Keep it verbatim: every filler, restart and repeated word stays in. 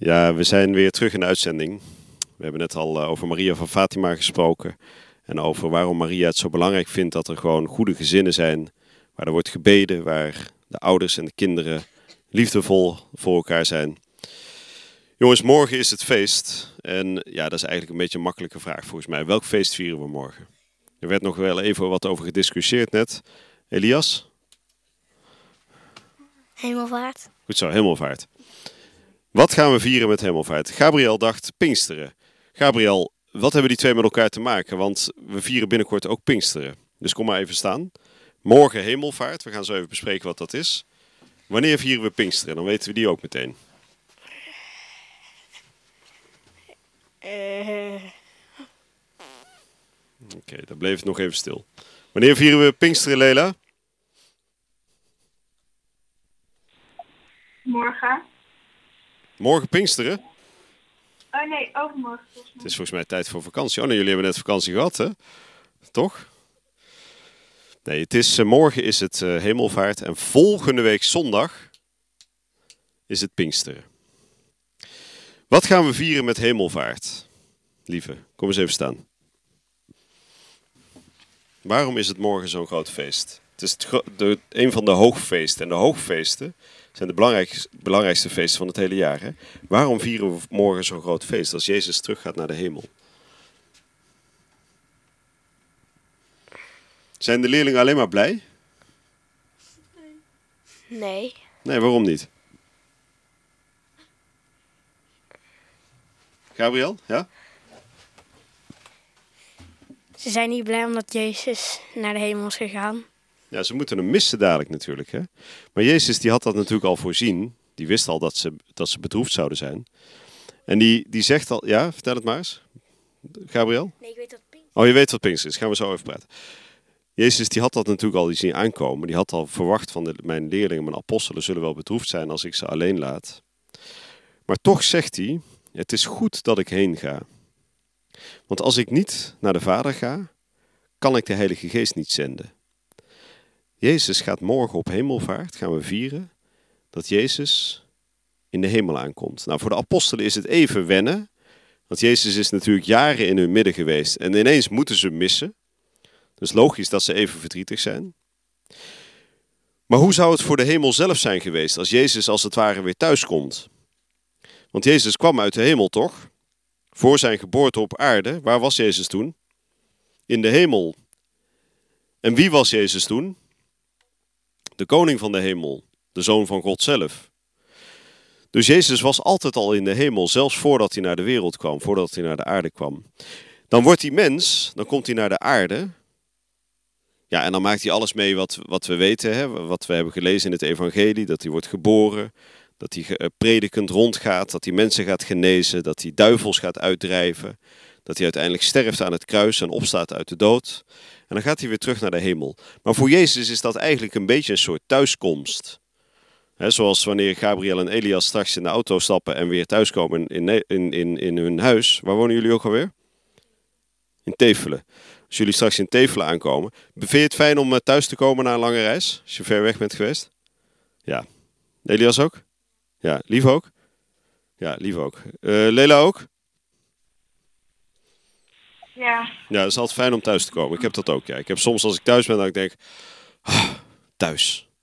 Ja, we zijn weer terug in de uitzending. We hebben net al uh, over Maria van Fatima gesproken. En over waarom Maria het zo belangrijk vindt dat er gewoon goede gezinnen zijn. Waar er wordt gebeden, waar de ouders en de kinderen liefdevol voor elkaar zijn. Jongens, morgen is het feest. En ja, dat is eigenlijk een beetje een makkelijke vraag volgens mij. Welk feest vieren we morgen? Er werd nog wel even wat over gediscussieerd net. Elias? Hemelvaart. Goed zo, hemelvaart. Wat gaan we vieren met hemelvaart? Gabriel dacht Pinksteren. Gabriel, wat hebben die twee met elkaar te maken? Want we vieren binnenkort ook Pinksteren. Dus kom maar even staan. Morgen hemelvaart. We gaan zo even bespreken wat dat is. Wanneer vieren we Pinksteren? Dan weten we die ook meteen. Uh... Oké, okay, dan bleef het nog even stil. Wanneer vieren we Pinksteren, Lela? Morgen. Morgen Pinksteren? Oh nee, overmorgen. Het is volgens mij tijd voor vakantie. Oh nee, jullie hebben net vakantie gehad, hè? Toch? Nee, het is, uh, morgen is het uh, hemelvaart en volgende week zondag is het Pinksteren. Wat gaan we vieren met hemelvaart? Lieve, kom eens even staan. Waarom is het morgen zo'n groot feest? Het is het gro- de, een van de hoogfeesten. En de hoogfeesten zijn de belangrijkste, belangrijkste feesten van het hele jaar. Hè? Waarom vieren we morgen zo'n groot feest als Jezus teruggaat naar de hemel? Zijn de leerlingen alleen maar blij? Nee. Nee, waarom niet? Gabriel, ja? Ze zijn niet blij omdat Jezus naar de hemel is gegaan. Ja, ze moeten hem missen dadelijk natuurlijk. Hè? Maar Jezus die had dat natuurlijk al voorzien. Die wist al dat ze, dat ze bedroefd zouden zijn. En die, die zegt al... Ja, vertel het maar eens. Gabriel? Nee, ik weet dat Pink. Oh, je weet wat Pinkster is. Gaan we zo even praten. Jezus die had dat natuurlijk al zien aankomen. Die had al verwacht van de, mijn leerlingen, mijn apostelen zullen wel bedroefd zijn als ik ze alleen laat. Maar toch zegt hij, het is goed dat ik heen ga. Want als ik niet naar de Vader ga, kan ik de Heilige Geest niet zenden. Jezus gaat morgen op hemelvaart, gaan we vieren, dat Jezus in de hemel aankomt. Nou, voor de apostelen is het even wennen, want Jezus is natuurlijk jaren in hun midden geweest en ineens moeten ze hem missen. Dus logisch dat ze even verdrietig zijn. Maar hoe zou het voor de hemel zelf zijn geweest als Jezus als het ware weer thuis komt? Want Jezus kwam uit de hemel, toch? Voor zijn geboorte op aarde, waar was Jezus toen? In de hemel. En wie was Jezus toen? De koning van de hemel, de zoon van God zelf. Dus Jezus was altijd al in de hemel, zelfs voordat hij naar de wereld kwam, voordat hij naar de aarde kwam. Dan wordt hij mens, dan komt hij naar de aarde. Ja, en dan maakt hij alles mee wat, wat we weten, hè? Wat we hebben gelezen in het evangelie, dat hij wordt geboren, dat hij predikend rondgaat, dat hij mensen gaat genezen, dat hij duivels gaat uitdrijven, dat hij uiteindelijk sterft aan het kruis en opstaat uit de dood. En dan gaat hij weer terug naar de hemel. Maar voor Jezus is dat eigenlijk een beetje een soort thuiskomst. He, zoals wanneer Gabriel en Elias straks in de auto stappen en weer thuiskomen in, in, in, in hun huis. Waar wonen jullie ook alweer? In Tevelen. Als jullie straks in Tevelen aankomen. Vind je het fijn om thuis te komen na een lange reis? Als je ver weg bent geweest? Ja. Elias ook? Ja. Lief ook? Ja, Lief ook. Uh, Lela ook? Ja. Ja, het is altijd fijn om thuis te komen. Ik heb dat ook, ja. Ik heb soms als ik thuis ben dat ik denk... Ah, thuis.